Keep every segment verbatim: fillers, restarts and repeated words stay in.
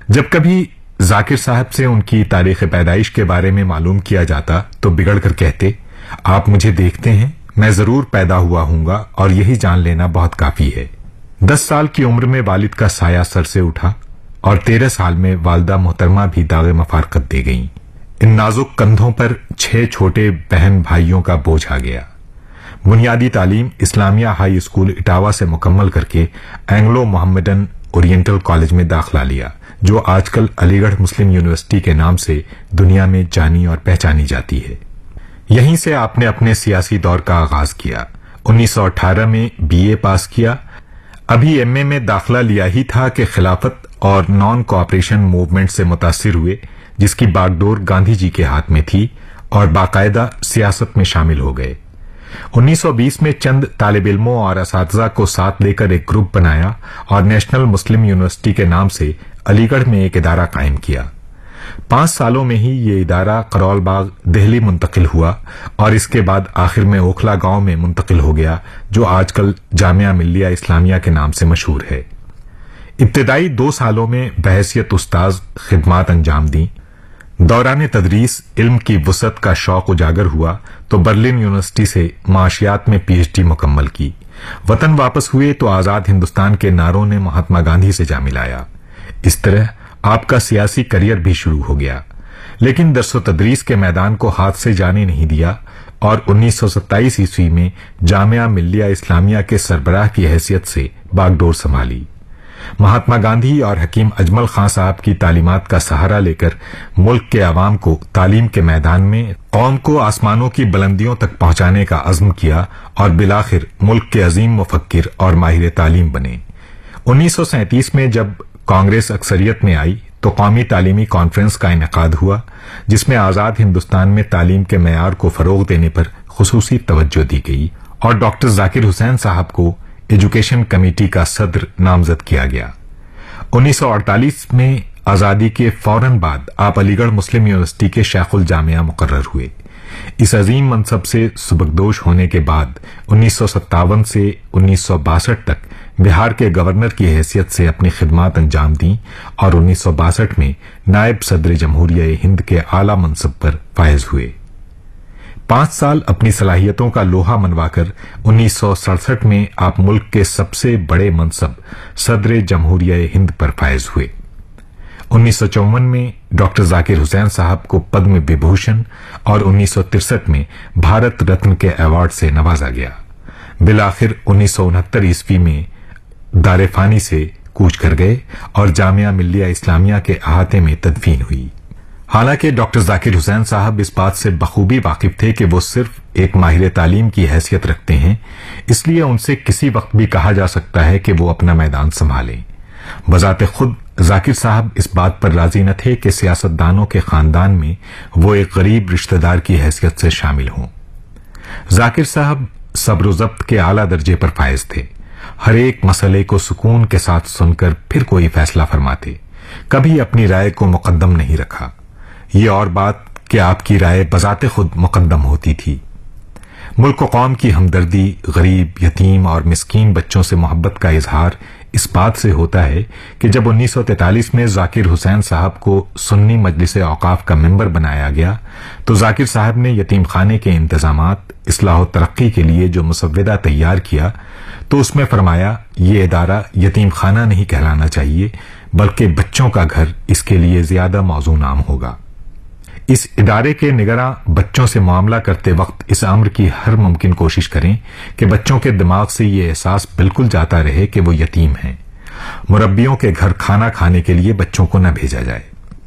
जब कभी जाकिर साहब से उनकी तारीख पैदाइश के बारे में मालूम किया जाता तो बिगड़ कर कहते, आप मुझे देखते हैं, मैं जरूर पैदा हुआ हूंगा और यही जान लेना बहुत काफी है। दस साल की उम्र में वालिद का साया सर से उठा और तेरह साल में वालदा मोहतरमा भी दागे मफारकत दे गईं। इन नाजुक कंधों पर छह छोटे बहन भाइयों का बोझ आ गया। बुनियादी तालीम इस्लामिया हाई स्कूल इटावा से मुकम्मल करके एंग्लो मोहम्मदन ओरिएंटल कॉलेज में दाखिला लिया, जो आजकल अलीगढ़ मुस्लिम यूनिवर्सिटी के नाम से दुनिया में जानी और पहचानी जाती है। यहीं से आपने अपने सियासी दौर का आगाज किया। उन्नीस सौ अठारह में बीए पास किया। अभी एमए में दाखिला लिया ही था कि खिलाफत और नॉन कोऑपरेशन मूवमेंट से मुतासिर हुए, जिसकी बागडोर गांधी जी के हाथ में थी, और बाकायदा सियासत में शामिल हो गए। उन्नीस सौ बीस में चंद तालिब इल्मों और असातिज़ा को साथ लेकर एक ग्रुप बनाया और नेशनल मुस्लिम यूनिवर्सिटी के नाम से अलीगढ़ में एक इदारा कायम किया। पांच सालों में ही ये इदारा करौल बाग दिल्ली मुंतकिल हुआ और इसके बाद आखिर में ओखला गांव में मुंतकिल हो गया, जो आजकल जामिया मिल्लिया इस्लामिया के नाम से मशहूर है। इब्तदाई दो सालों में बहैसियत उस्ताज खिदमात अंजाम दी। दौरान तदरीस इल्म की वसअत का शौक उजागर हुआ तो बर्लिन यूनिवर्सिटी से माशियात में पीएचडी मुकम्मल की। वतन वापस हुए तो आजाद हिंदुस्तान के नारों ने महात्मा गांधी से जा मिलाया। इस तरह आपका सियासी करियर भी शुरू हो गया, लेकिन दरसो तदरीस के मैदान को हाथ से जाने नहीं दिया और उन्नीस सौ सत्ताईस ईस्वी में जामिया मिल्लिया इस्लामिया के सरबराह की हैसियत से बागडोर संभाली। महात्मा गांधी और हकीम अजमल खां साहब की तालीमात का सहारा लेकर मुल्क के अवाम को तालीम के मैदान में कौम को आसमानों की बुलंदियों तक पहुंचाने का अज़्म किया और बिलाखिर मुल्क के अजीम मुफक्किर और माहिर तालीम बने। उन्नीस सौ सैंतीस में जब कांग्रेस अक्सरियत में आई तो कौमी तालीमी कॉन्फ्रेंस का इनेकाद हुआ, जिसमें आजाद हिंदुस्तान में तालीम के मयार को फरोग देने पर खुसूसी तवज्जो दी गई और डॉक्टर जाकिर हुसैन साहब को एजुकेशन कमेटी का सदर नामजद किया गया। उन्नीस सौ अड़तालीस में आजादी के फौरन बाद आप अलीगढ़ मुस्लिम यूनिवर्सिटी के शेखुल जामिया मुकर्रर हुए। इस अजीम मनसब से सुबकदोश होने के बाद उन्नीस सौ सत्तावन से उन्नीस सौ बासठ तक बिहार के गवर्नर की हैसियत से अपनी खिदमात अंजाम दी और उन्नीस सौ बासठ में नायब सदर जमहूरिया हिंद के आला मनसब पर फायज हुए। पांच साल अपनी सलाहियतों का लोहा मनवाकर उन्नीस सौ सड़सठ में आप मुल्क के सबसे बड़े मनसब सदर जमहूरिया हिंद पर फायज हुए। उन्नीस सौ चौवन में डॉक्टर जाकिर हुसैन साहब को पद्म विभूषण और उन्नीस सौ तिरसठ में भारत रत्न के अवार्ड से नवाजा गया। बिलाखिर उन्नीस सौ उनहत्तर ईस्वी में दारेफानी से कूच कर गए और जामिया मिल्लिया इस्लामिया के अहाते में तदफीन हुई। हालांकि डॉक्टर जाकिर हुसैन साहब इस बात से बखूबी वाकिफ थे कि वो सिर्फ एक माहिर तालीम की हैसियत रखते हैं, इसलिए उनसे किसी वक्त भी कहा जा सकता है कि वो अपना मैदान संभालें। बजाते खुद जाकिर साहब इस बात पर राजी न थे कि सियासतदानों के खानदान में वो एक गरीब रिश्तेदार की हैसियत से शामिल हों। जाकिर साहब सब्र ज़ब्त के आला दर्जे पर फायज थे। हर एक मसले को सुकून के साथ सुनकर फिर कोई फैसला फरमाते, कभी अपनी राय को मुकद्दम नहीं रखा। ये और बात कि आपकी राय बजाते खुद मुकद्दम होती थी। मुल्क व कौम की हमदर्दी, गरीब, यतीम और मिस्कीन बच्चों से मोहब्बत का इजहार इस बात से होता है कि जब उन्नीस सौ तैंतालीस में जाकिर हुसैन साहब को सुन्नी मजलिस औकाफ का मेंबर बनाया गया तो जाकिर साहब ने यतीम खाने के इंतजामात, इस्लाह व तरक्की के लिए जो मुसव्वदा तैयार किया तो उसमें फरमाया, ये इदारा यतीम खाना नहीं कहलाना चाहिए बल्कि बच्चों का घर इसके लिए ज्यादा मौजू नाम होगा। इस इदारे के निगरां बच्चों से मामला करते वक्त इस अम्र की हर मुमकिन कोशिश करें कि बच्चों के दिमाग से ये एहसास बिल्कुल जाता रहे कि वो यतीम हैं। मुरब्बियों के घर खाना खाने के लिए बच्चों को न भेजा जाए।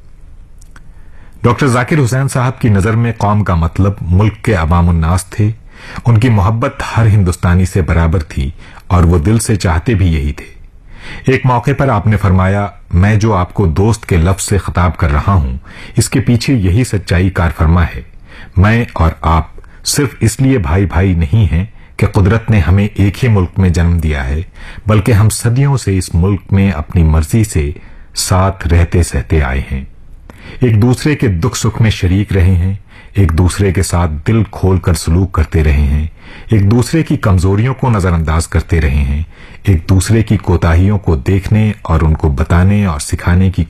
डॉक्टर जाकिर हुसैन साहब की नजर में कौम का मतलब मुल्क के अवामुन्नास थे। उनकी मोहब्बत हर हिंदुस्तानी से बराबर थी और वो दिल से चाहते भी यही थे। एक मौके पर आपने फरमाया, मैं जो आपको दोस्त के लफ्ज से खिताब कर रहा हूं, इसके पीछे यही सच्चाई कार फरमा है। मैं और आप सिर्फ इसलिए भाई भाई नहीं हैं कि कुदरत ने हमें एक ही मुल्क में जन्म दिया है, बल्कि हम सदियों से इस मुल्क में अपनी मर्जी से साथ रहते सहते आए हैं। एक दूसरे के दुख सुख में शरीक रहे हैं, एक दूसरे के साथ दिल खोलकर सलूक करते रहे हैं, एक दूसरे की कमजोरियों को नजरअंदाज करते रहे हैं, एक दूसरे की कोताहियों को देखने और उनको बताने और सिखाने की